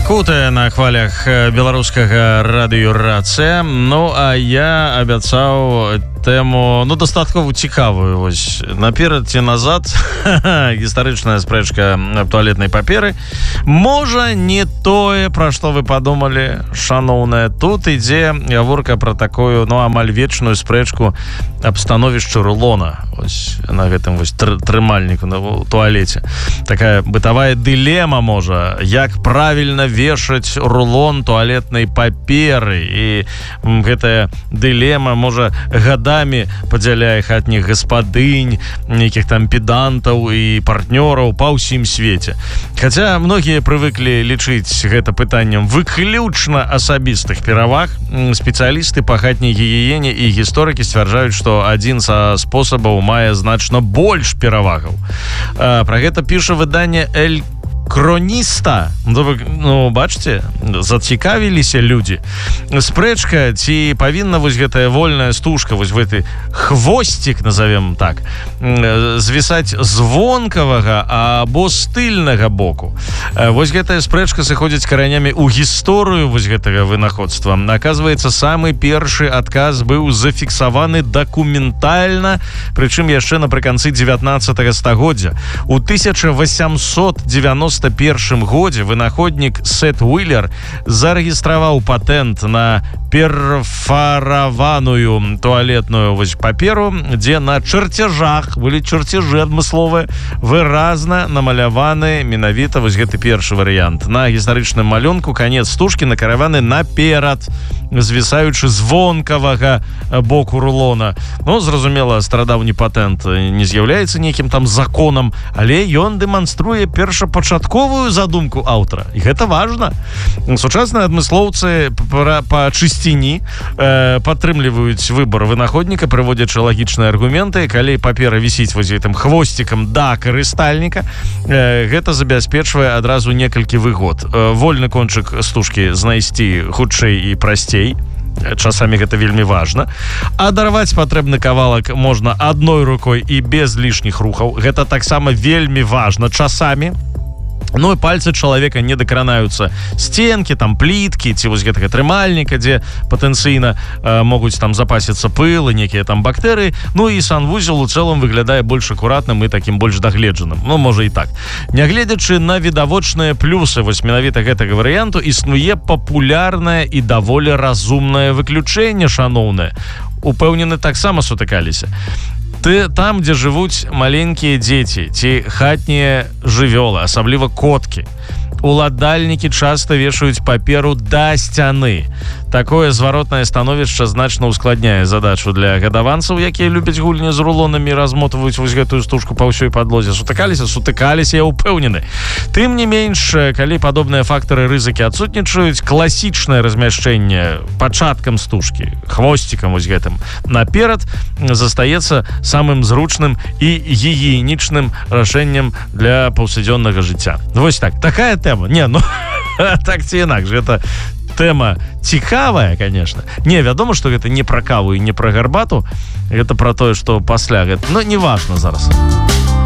Кутая на хвалях беларускага радыёрацыя. Ну а я абяцаў тэму дастаткова цікавую. Вось наперад ці назад гістарычная спрэчка аб туалетнай паперы. Можа, не тое, пра што вы падумалі, шаноўныя. Тут ідзе гаворка пра такую, амаль вечную спрэчку аб становішчы рулона. Вось на гэтым вось трымальніку на туалеце. Такая бытавая дылема, можа, як правільна вешаць рулон туалетнай паперы. І гэтая дылема, можа, гадамі падзяляе хатніх гаспадынь, нейкіх там педантаў і партнёраў па ўсім свеце. Хаця многія прывыклі лічыць гэта пытаннем выключна асабістых пераваг, спецыялісты па хатняй гігіене і гісторыкі сцвярджаюць, што адзін са спосабаў мае значна больш перавагаў. Пра гэта піша выданне «Эль Кроніста». Бачыце, зацікавіліся людзі. Спрэчка, ці павінна вось гэтая вольная стужка, вось гэты хвосцік, назовем так, звісаць з вонкавага або з тыльнага боку. Вось гэтая спрэчка сыходзіць каранямі ў гісторыю вось гэтага вынаходства. Аказваецца, самы першы адказ быў зафіксаваны дакументальна, прычым яшчэ напрыканцы 19 стагоддзя. У 1891 годзе вынаходнік Сет Уиллер зарэгістраваў патэнт на перфараваную туалетную вось паперу, дзе на чарцяжах былі чарцяжы адмысловыя, выразна намаляваны менавіта вось гэты першы варыянт. На гістарычным малюнку канец стужкі накіраваны наперад, звісаючы з вонкавага боку рулона. Зразумела, старадаўні патэнт не з'яўляецца нейкім там законам, але ён дэманструе першапачатковую задумку аўтара. І гэта важна. Сучасныя адмыслоўцы па чысціні падтрымліваюць выбар вынаходніка, прыводзячы лагічныя аргументы. Калі папера вісіць вось гэтым хвосцікам да карыстальніка, гэта забяспечвае адразу некалькі выгод. Вольны кончык стужкі знайсці хутчэй і прасцей. Часамі гэта вельмі важна. А дарваць патрэбны кавалак можна адной рукой і без лішніх рухаў. Гэта таксама вельмі важна часамі. І пальцы чалавека не дакранаюцца сценкі, там пліткі ці вось гэтага трымальніка, дзе патэнцыйна могуць там запасіцца пыл і нейкія там бактэрыі. І санвузел у цэлым выглядае больш акуратным і такім больш дагледжаным. Можа і так. Нягледзячы на відавочныя плюсы вось менавіта гэтага варыянту, існуе папулярнае і даволі разумнае выключэнне, шаноўнае. Упэўнены, таксама сутыкаліся. Там, дзе жывуць маленькія дзеці ці хатнія жывёлы, асабліва коткі, уладальнікі часта вешаюць паперу да сцяны. Такое зваротнае становішча значна ускладняе задачу для гадаванцаў, якія любяць гульні з рулонамі і размотваюць вось гэтую стужку па ўсёй падлозе. Сутыкаліся, я ўпэўнены. Тым не менш, калі падобныя фактары рызыкі адсутнічаюць, класічнае размяшчэнне пачаткам стужкі, хвосцікам вось гэтым наперад, застаецца самым зручным і гігіенічным рашэннем для паўсядзённага жыцця. Вось так, такая тэма. Так ці інакш, гэта тэма цікавая, конечно. Вядома, што гэта не пра каву і не пра гарбату, гэта пра тое, што пасля гэта, не важна зараз.